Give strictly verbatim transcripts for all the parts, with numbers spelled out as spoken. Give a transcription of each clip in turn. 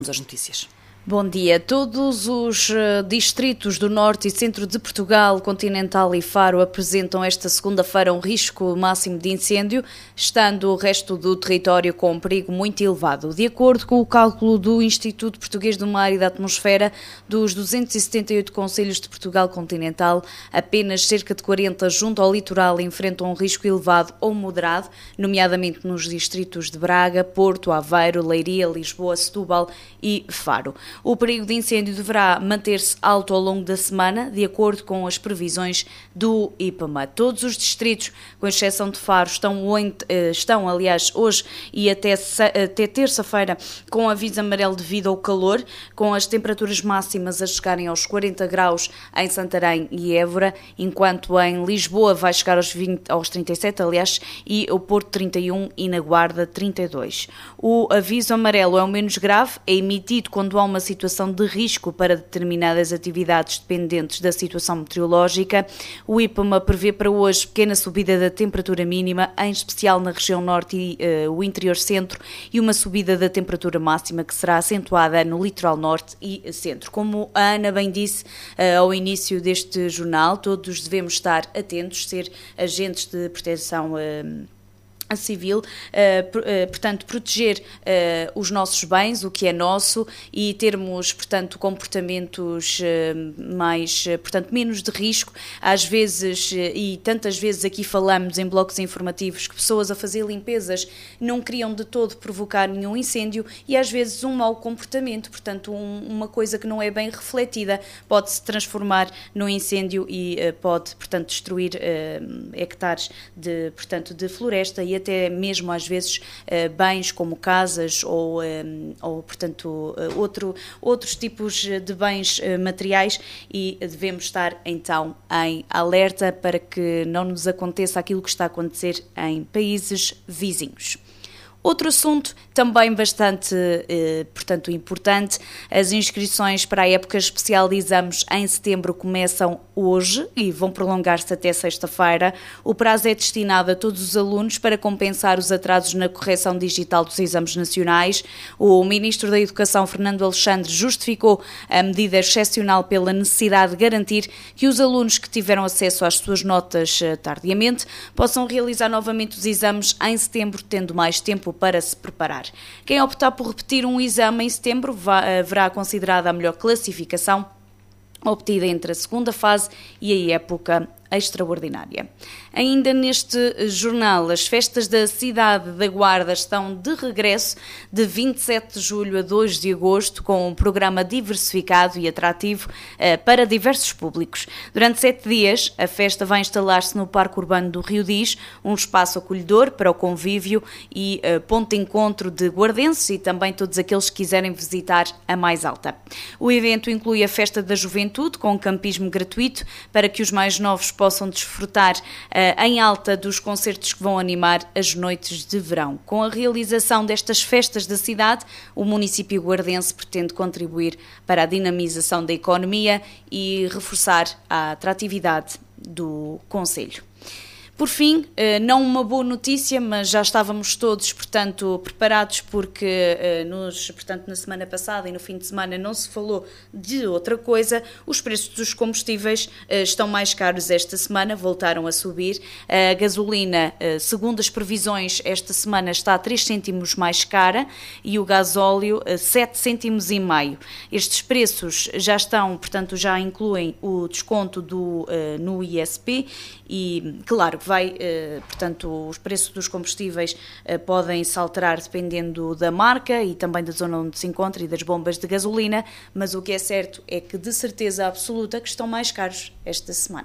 As notícias. Bom dia. Todos os uh, distritos do Norte e Centro de Portugal, Continental e Faro apresentam esta segunda-feira um risco máximo de incêndio, estando o resto do território com um perigo muito elevado. De acordo com o cálculo do Instituto Português do Mar e da Atmosfera, dos duzentos e setenta e oito concelhos de Portugal continental, apenas cerca de quarenta junto ao litoral enfrentam um risco elevado ou moderado, nomeadamente nos distritos de Braga, Porto, Aveiro, Leiria, Lisboa, Setúbal e Faro. O perigo de incêndio deverá manter-se alto ao longo da semana, de acordo com as previsões do IPAMA. Todos os distritos, com exceção de Faro, estão, estão aliás, hoje e até, até terça-feira, com aviso amarelo devido ao calor, com as temperaturas máximas a chegarem aos quarenta graus em Santarém e Évora, enquanto em Lisboa vai chegar aos, vinte, aos trinta e sete, aliás, e o Porto trinta e um e na Guarda trinta e dois. O aviso amarelo é o menos grave, é emitido quando há uma situação de risco para determinadas atividades dependentes da situação meteorológica. O IPAMA prevê para hoje pequena subida da temperatura mínima, em especial na região norte e uh, o interior centro, e uma subida da temperatura máxima que será acentuada no litoral norte e centro. Como a Ana bem disse uh, ao início deste jornal, todos devemos estar atentos, ser agentes de proteção uh, civil, uh, uh, portanto, proteger uh, os nossos bens, o que é nosso, e termos, portanto, comportamentos uh, mais, uh, portanto, menos de risco. Às vezes, uh, e tantas vezes aqui falamos em blocos informativos, que pessoas a fazer limpezas não queriam de todo provocar nenhum incêndio e às vezes um mau comportamento, portanto, um, uma coisa que não é bem refletida pode-se transformar num incêndio e uh, pode, portanto, destruir uh, hectares de, portanto, de floresta e até mesmo às vezes bens como casas ou, ou portanto, outro, outros tipos de bens materiais, e devemos estar então em alerta para que não nos aconteça aquilo que está a acontecer em países vizinhos. Outro assunto também bastante, eh, portanto, importante, as inscrições para a época especial de exames em setembro começam hoje e vão prolongar-se até sexta-feira. O prazo é destinado a todos os alunos para compensar os atrasos na correção digital dos exames nacionais. O Ministro da Educação, Fernando Alexandre, justificou a medida excepcional pela necessidade de garantir que os alunos que tiveram acesso às suas notas tardiamente possam realizar novamente os exames em setembro, tendo mais tempo para se preparar. Quem optar por repetir um exame em setembro verá considerada a melhor classificação obtida entre a segunda fase e a época extraordinária. Ainda neste jornal, as festas da cidade da Guarda estão de regresso de vinte e sete de julho a dois de agosto, com um programa diversificado e atrativo eh, para diversos públicos. Durante sete dias, a festa vai instalar-se no Parque Urbano do Rio Diz, um espaço acolhedor para o convívio e eh, ponto de encontro de guardenses e também todos aqueles que quiserem visitar a Mais Alta. O evento inclui a Festa da Juventude, com campismo gratuito, para que os mais novos possam desfrutar uh, em alta dos concertos que vão animar as noites de verão. Com a realização destas festas da cidade, o município guardense pretende contribuir para a dinamização da economia e reforçar a atratividade do concelho. Por fim, não uma boa notícia, mas já estávamos todos, portanto, preparados, porque nos, portanto, na semana passada e no fim de semana não se falou de outra coisa. Os preços dos combustíveis estão mais caros esta semana, voltaram a subir. A gasolina, segundo as previsões, esta semana está a três cêntimos mais cara e o gasóleo sete cêntimos e meio. Estes preços já estão, portanto, já incluem o desconto do, no I S P e, claro, vai, portanto, os preços dos combustíveis podem se alterar dependendo da marca e também da zona onde se encontra e das bombas de gasolina, mas o que é certo é que de certeza absoluta que estão mais caros esta semana.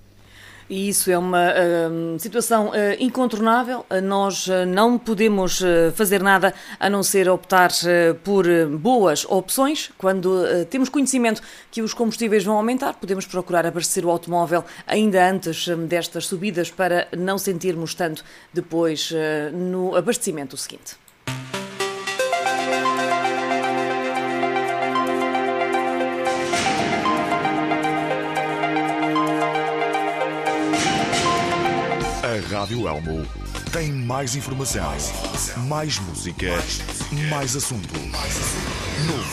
E isso é uma uh, situação uh, incontornável. Uh, nós uh, não podemos uh, fazer nada a não ser optar uh, por uh, boas opções. Quando uh, temos conhecimento que os combustíveis vão aumentar, podemos procurar abastecer o automóvel ainda antes um, destas subidas para não sentirmos tanto depois uh, no abastecimento seguinte. A Rádio Elmo tem mais informação, mais música, mais assunto.